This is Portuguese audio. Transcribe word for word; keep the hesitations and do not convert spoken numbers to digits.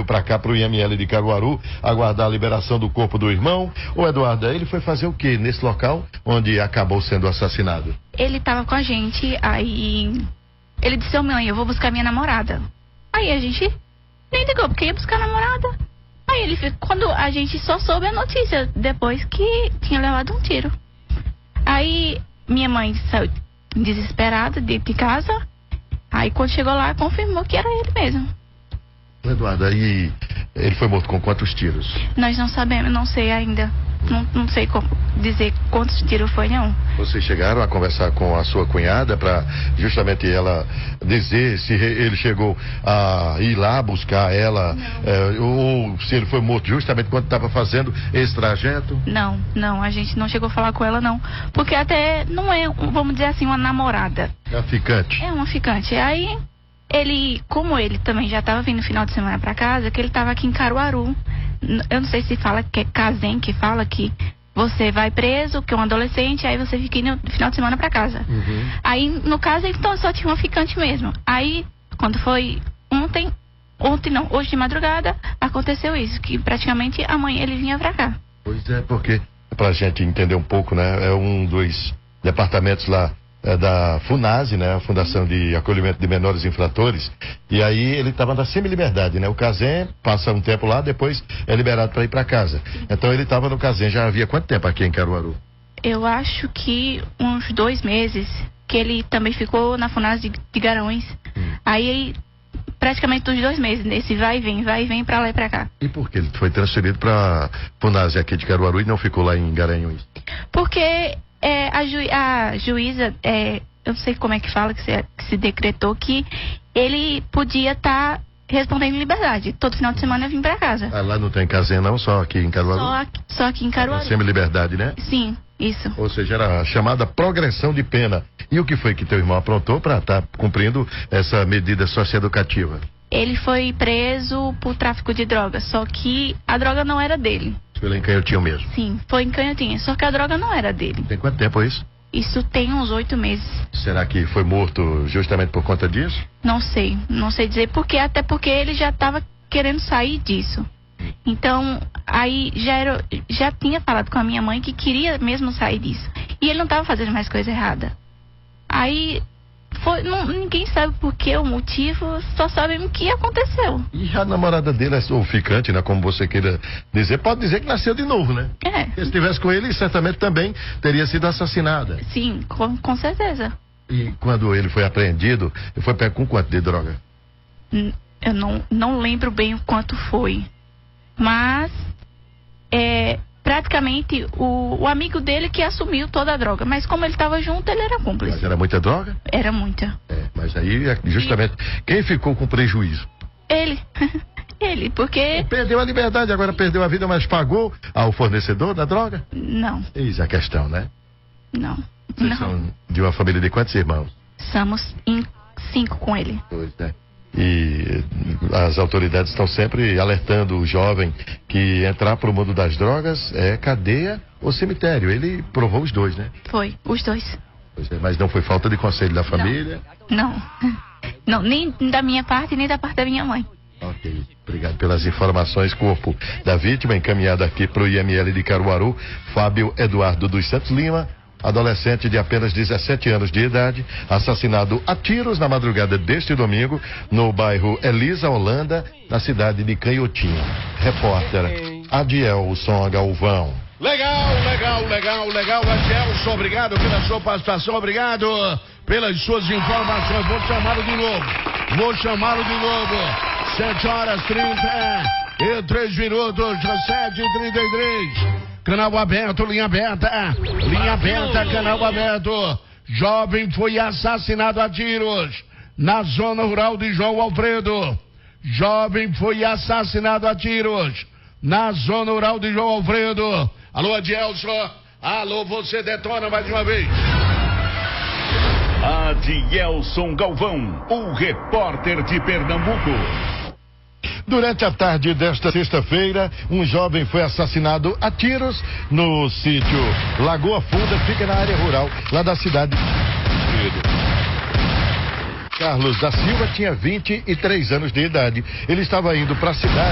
veio para cá, para o I M L de Caruaru, aguardar a liberação do corpo do irmão. Ô Eduardo, ele foi fazer o que nesse local onde acabou sendo assassinado? Ele tava com a gente, aí ele disse: ô mãe, eu vou buscar minha namorada. Aí a gente nem ligou, porque ia buscar a namorada. Aí ele, quando a gente só soube a notícia, depois que tinha levado um tiro. Aí minha mãe saiu desesperada de, de casa. Aí quando chegou lá, confirmou que era ele mesmo. Eduardo, aí ele foi morto com quantos tiros? Nós não sabemos, não sei ainda. Não, não sei como dizer quantos tiros foi, não. Vocês chegaram a conversar com a sua cunhada para justamente ela dizer se ele chegou a ir lá buscar ela, é, ou se ele foi morto justamente quando estava fazendo esse trajeto? Não, não, a gente não chegou a falar com ela, não. Porque até não é, vamos dizer assim, uma namorada. É uma ficante. É uma ficante. Aí ele, como ele também já estava vindo no final de semana para casa, que ele estava aqui em Caruaru. Eu não sei se fala que é Casem, que fala que você vai preso, que é um adolescente, aí você fica indo no final de semana pra casa. Uhum. Aí, no caso, então só tinha uma ficante mesmo. Aí, quando foi ontem, ontem não, hoje de madrugada, aconteceu isso, que praticamente amanhã ele vinha pra cá. Pois é, porque, pra gente entender um pouco, né, é um dos departamentos lá é da FUNASE, né, a Fundação de Acolhimento de Menores Infratores, e aí ele estava na semi-liberdade, né, o Casem passa um tempo lá, depois é liberado para ir para casa. Então ele estava no Casem já havia quanto tempo aqui em Caruaru? Eu acho que uns dois meses, que ele também ficou na FUNASE de, de Garões. Hum. Aí praticamente uns dois meses, nesse vai e vem, vai e vem para lá e para cá. E por que ele foi transferido para FUNASE aqui de Caruaru e não ficou lá em Garanhuns? Porque É, a, ju, a juíza, é, eu não sei como é que fala, que se, que se decretou que ele podia estar tá respondendo em liberdade. Todo final de semana eu vim pra casa. Ah, lá não tem Casem não, só aqui em Caruaru? Só aqui, só aqui em Caruaru. Semi-liberdade, né? Sim, isso. Ou seja, era a chamada progressão de pena. E o que foi que teu irmão aprontou para estar tá cumprindo essa medida socioeducativa? Ele foi preso por tráfico de drogas, só que a droga não era dele. Foi lá em Canhotinho mesmo? Sim, foi em Canhotinho, só que a droga não era dele. Tem quanto tempo isso? Isso tem uns oito meses. Será que foi morto justamente por conta disso? Não sei, não sei dizer porque, até porque ele já estava querendo sair disso. Então, aí já, era, já tinha falado com a minha mãe que queria mesmo sair disso. E ele não estava fazendo mais coisa errada. Aí... Foi, não, ninguém sabe por que, o motivo, só sabemos o que aconteceu. E a namorada dele, ou ficante, né, como você queira dizer, pode dizer que nasceu de novo, né? É. Se estivesse com ele, certamente também teria sido assassinada. Sim, com, com certeza. E quando ele foi apreendido, ele foi pego com quanto de droga? Eu não, não lembro bem o quanto foi. Mas, é... praticamente o, o amigo dele que assumiu toda a droga, mas como ele estava junto, ele era cúmplice. Mas era muita droga? Era muita. É, mas aí justamente e... quem ficou com prejuízo? Ele. Ele, porque... Ele perdeu a liberdade, agora perdeu a vida, mas pagou ao fornecedor da droga? Não. Eis a questão, né? Não. Vocês não. são de uma família de quantos irmãos? Somos em cinco com ele. Pois é. E as autoridades estão sempre alertando o jovem que entrar para o mundo das drogas é cadeia ou cemitério. Ele provou os dois, né? Foi, os dois. Pois é, mas não foi falta de conselho da família? Não. Não, não, nem da minha parte, nem da parte da minha mãe. Ok, obrigado pelas informações. Corpo da vítima encaminhado aqui para o I M L de Caruaru, Fábio Eduardo dos Santos Lima, adolescente de apenas dezessete anos de idade, assassinado a tiros na madrugada deste domingo, no bairro Elisa Holanda, na cidade de Canhotinho. Repórter Adielson Galvão. Legal, legal, legal, legal, Adielson, obrigado pela sua participação, obrigado pelas suas informações. Vou chamá-lo de novo, vou chamá-lo de novo. sete horas trinta e três minutos, sete e trinta e três. Canal aberto, linha aberta, linha aberta, canal aberto. Jovem foi assassinado a tiros na zona rural de João Alfredo. Jovem foi assassinado a tiros na zona rural de João Alfredo. Alô, Adielson. Alô, você detona mais uma vez. Adielson Galvão, o repórter de Pernambuco. Durante a tarde desta sexta-feira, um jovem foi assassinado a tiros no sítio Lagoa Funda, fica na área rural, lá da cidade. Carlos da Silva tinha vinte e três anos de idade. Ele estava indo para a cidade